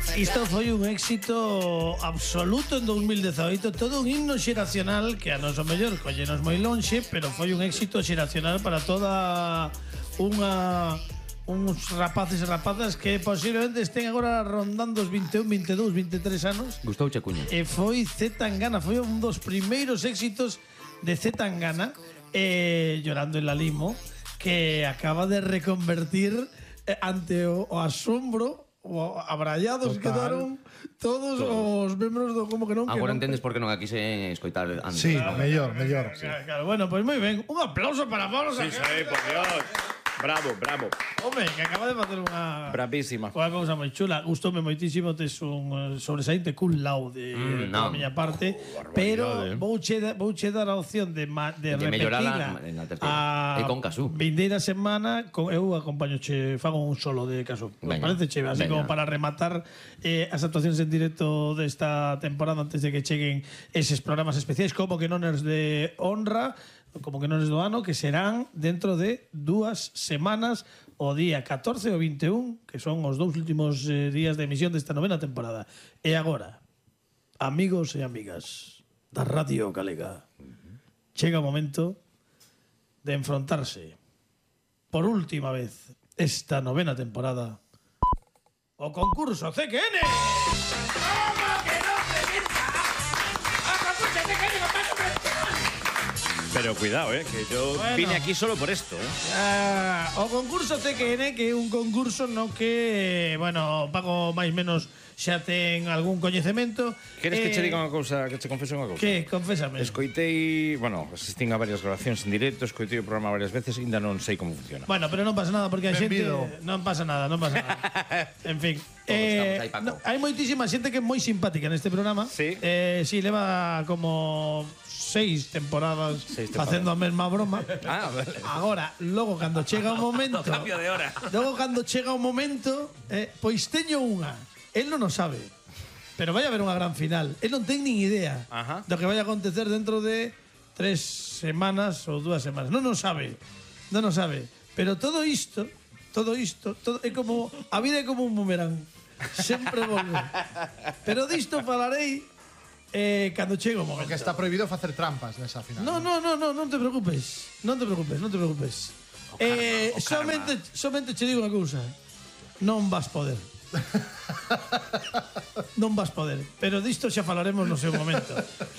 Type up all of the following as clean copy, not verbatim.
Isto foi un éxito absoluto en 2018. Todo un himno xeracional que a noso mellor collenos moi lonxe, pero foi un éxito xeracional para toda uns rapaces e rapazas que posiblemente estén agora rondando os 21, 22, 23 anos. Gustouche Cuña. E foi Z Tangana, foi un dos primeiros éxitos de Z Tangana, Llorando en la Limo, que acaba de reconvertir ante o asombro o abrallados quedaron todos os membros do como que non. Agora entendes por que non aquí se escoitar antes. Sí, mellor. Sí. Claro, bueno, pues moi ben. Un aplauso para Pablo Sánchez. Sí, por Dios. Bravo. Hombre, que acaba de facer unha Bravísima. Unha cousa moi chula. Gustoume moitísimo, tes un sobresaínte cum laude da miña parte, pero vouche dar a opción de repetila en la terceira. E con Casú. Vindeira semana eu acompañoche, fago un solo de Casú. Parece chévere, así como para rematar as actuacións en directo desta temporada antes de que cheguen eses programas especiais como que non es de honra, como que non es do ano, que serán dentro de 2 semanas, o día 14 ou 21, que son os 2 últimos días de emisión desta novena temporada. E agora, amigos e amigas da Radio Galega, chega o momento de enfrontarse por última vez esta novena temporada o concurso CQN. ¿Cómo que no te gusta? ¡O concurso CQN con Paco Presión! Pero cuidado, que yo vine aquí solo por esto. O concurso CQN, que é un concurso no que, bueno, Paco máis menos xa ten algún coñecemento. Queres que che diga unha cousa, que che confese unha cousa? Que? Confésame. Escoitei, bueno, asistín a varias grabacións en directo, escoitei o programa varias veces e ainda non sei como funciona. Bueno, pero non pasa nada porque a xente non pasa nada. En fin, hai moitísima xente que é moi simpática neste programa. Sí. Sí, leva como 6 temporadas facendo a mesma broma. Vale. Agora, logo cando chega o momento, cambio de hora. Logo cando chega o momento, pois teño unha. Él non o sabe, pero vai haber unha gran final. Él non ten nin idea do que vai a acontecer dentro de 3 semanas ou 2 semanas. Non o sabe. Pero todo isto é como a vida é como un boomerang. Sempre volve. Pero disto falarei cando chega o momento. Porque está prohibido facer trampas nesa final. Non te preocupes. Somente che digo unha cousa. Non vas poder. Non vas poder, pero disto xa falaremos no seu momento.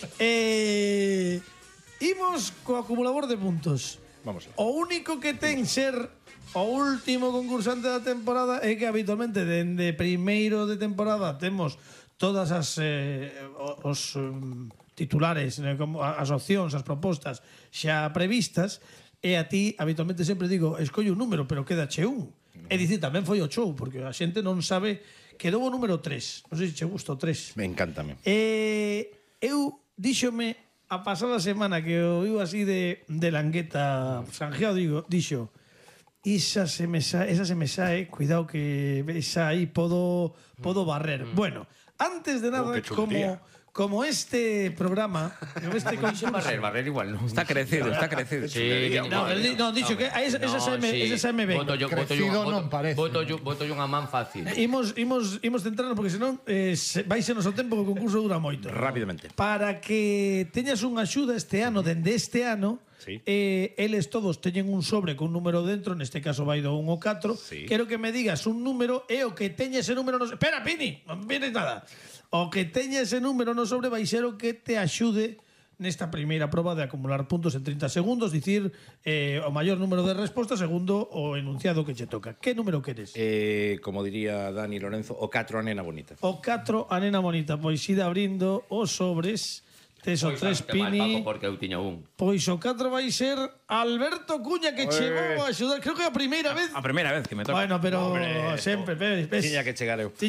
Imos co acumulador de puntos. Vamos. O único que ten ser o último concursante da temporada é que habitualmente dende primeiro de temporada temos todas as os titulares, como as opcións, as propostas xa previstas, e a ti habitualmente sempre digo, escolle un número, pero quédache un. É dicir, tamén foi o show, porque a xente non sabe. Quedou o número 3. Non sei se che gusta o 3. Me encántame. Eu díxome a pasada semana que o iba así de langueta sanjeado, dixo, esa se me sae, cuidado que esa aí podo barrer. Bueno, antes de nada, como este programa, como este concurso, barrer igual, non. Está crecido. Sí, no, dicho que esa me venga. Voto yo unha man fácil. Imos centrarnos porque senón vai ser noso tempo que o concurso dura moito. Rápidamente. Para que teñas unha axuda este ano, dende este ano, sí. Eles todos teñen un sobre con un número dentro, neste caso vai do 1 ao 4. Sí. Quero que me digas un número e o que teña ese número Espera, Pini, non vienes nada. O que teña ese número no sobre vai ser o que te axude nesta primeira proba de acumular puntos en 30 segundos, dicir o maior número de respostas segundo o enunciado que che toca. Que número queres? Como diría Dani Lorenzo, o 4 a nena bonita. O 4 a nena bonita. Pois ide abrindo os sobres. Tes o 3, Pini. Porque eu tiña un. Pois o 4 vai ser Alberto Cuña, que chegou a axudar. Creo que é a primeira vez. A primeira vez que me toca. Bueno, pero sempre, ves. Tiña que chegar eu.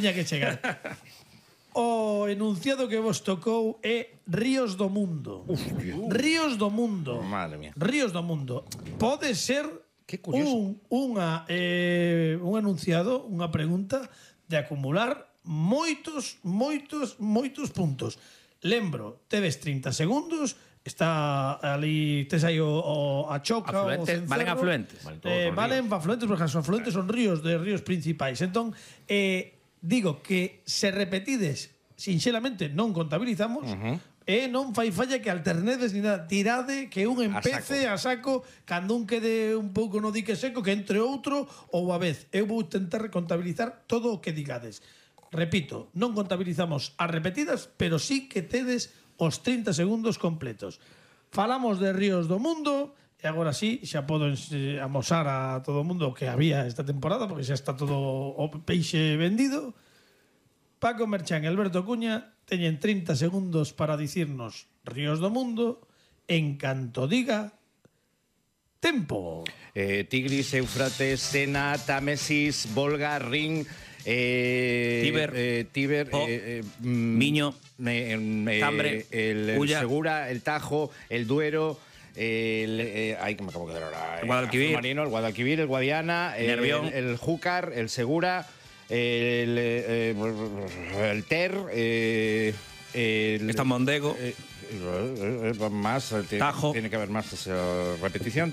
O enunciado que vos tocou é Ríos do Mundo. Ríos do Mundo. Madre mía. Ríos do Mundo. Pode ser un enunciado, unha pregunta de acumular moitos puntos. Lembro, tedes 30 segundos, está ali, tes aí a Choca, afluentes, valen afluentes. Valen afluentes, porque os afluentes son ríos de ríos principais. Entón, Digo que se repetides sinxelamente non contabilizamos e non fai falla que alternedes ni nada. Tirade que un empece a saco cando un quede un pouco no dique seco que entre outro ou a vez. Eu vou tentar contabilizar todo o que digades. Repito, non contabilizamos as repetidas, pero sí que tedes os 30 segundos completos. Falamos de ríos do mundo e agora sí, xa podo amosar a todo o mundo o que había esta temporada porque xa está todo o peixe vendido. Paco Merchán e Alberto Cuña teñen 30 segundos para dicirnos ríos do mundo en canto diga tempo. Tigris, Éufrates, Sena, Támesis, Volga, Rin, Tíber, Miño, Cambre, el Segura, el Tajo, el Duero, ay, que me acabo de quedar ahora. El Guadalquivir. El Guadalquivir, el Guadiana, el Júcar, el Segura, el Ter, está Mondego, más, Tajo. Tiene que haber más repetición.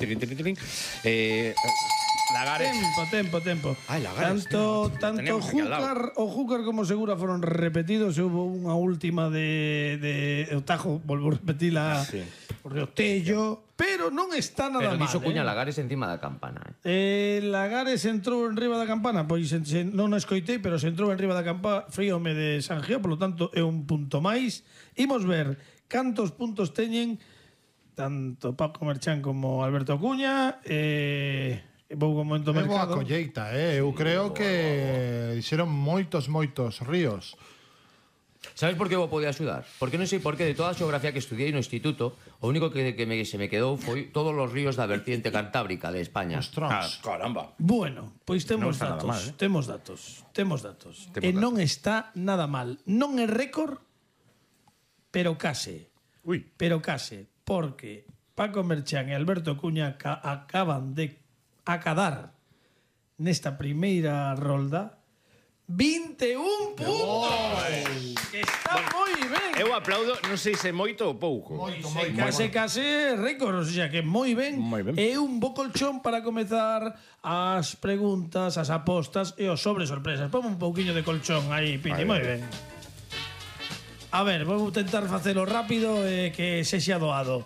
Lagares. Tempo. Ay, Lagares. Tanto Teníamos aquí al lado. Júcar como Segura foron repetidos. Hubo unha última de o Tajo, volvo a repetila. Sí. Porque o Tello, pero non está nada Pero mal. dixo Cuña Lagares encima da campana. Lagares entrou en riba da campana, pois non a escoitei, pero se entrou en riba da campana, fríome de San Geo, polo tanto é un punto máis. Imos ver cantos puntos teñen tanto Paco Merchán como Alberto Cuña. Vou con momento É boa mercado. colleita, Eu creo que dixeron moitos ríos. Sabes por que vou poder axudar? Porque non sei por que de toda a xeografía que estudiei no instituto, o único que se me quedou foi todos os ríos da vertiente cantábrica de España. Ostras. Caramba. Bueno, pois temos Non está nada datos, mal, temos datos. E non está nada mal. Non é récord, pero case. Pero case, porque Paco Merchán e Alberto Cuña acaban de acadar nesta primeira rolda 21 puntos. Que está moi ben. Eu aplaudo, non sei se moito ou pouco. Case récord, o sea que moi ben. É un bo colchón para comezar as preguntas, as apostas e os sobre sorpresas. Pon un pouquiño de colchón aí, Piti, moi ben. A ver, vou tentar facelo rápido e que sexa doado.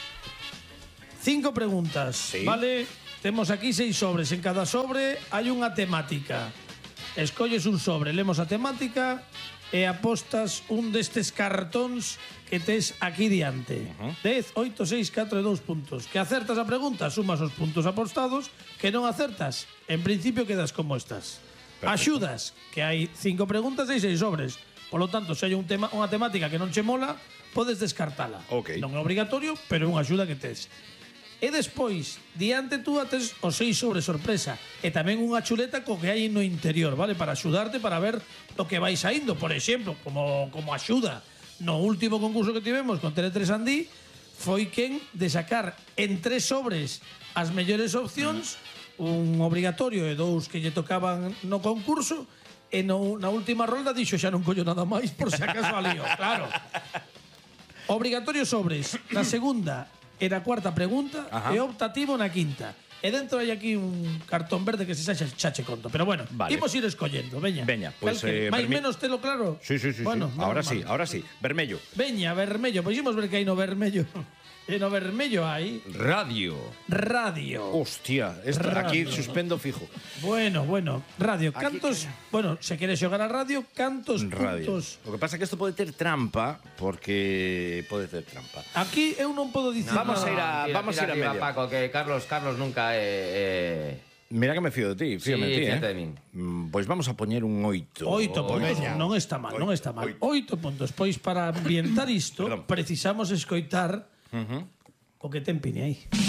5 preguntas, vale? Temos aquí 6 sobres. En cada sobre hai unha temática. Escolles un sobre, lemos a temática e apostas un destes cartóns que tes aquí diante. 10, 8, 6, 4 e 2 puntos. Que acertas a pregunta, sumas os puntos apostados. Que non acertas, en principio quedas como estás. Axudas, que hai 5 preguntas e 6 sobres. Por lo tanto, se hai unha temática que non che mola, podes descartala. Non é obrigatorio, pero é unha axuda que tes. E despois, diante tú tes os 6 sobre sorpresa e tamén unha chuleta co que hai no interior, vale? Para axudarte para ver o que vai saindo. Por exemplo, como axuda no último concurso que tivemos con Tele3 Andí, foi quen de sacar en 3 sobres as mellores opcións, un obrigatorio e 2 que lle tocaban no concurso, e na última rolda dixo xa non collo nada máis por se acaso alío, claro. Obrigatorio sobres, na segunda e na cuarta pregunta, e optativo na quinta. E dentro hai aquí un cartón verde que se xa che conto. Pero bueno, imos ir escollendo, veña. Pois máis menos telo claro. Sí. Bueno, ahora sí. Vermello. Veña, vermello. Pois imos ver que hai no vermello. E no vermello hai Radio. Hostia, aquí suspendo fijo. Bueno, radio. Cantos, bueno, se queres xogar a radio, cantos puntos. Lo que pasa é que isto pode ter trampa, porque pode ter trampa. Aquí eu non podo dicir Vamos a ir a media. Paco, que Carlos nunca Mira que me fío de ti, fíame de ti, fíjate de min. Pois vamos a poñer un 8. 8 puntos, non está mal. 8 puntos. Pois para ambientar isto, precisamos escoitar o que ten Pini aí.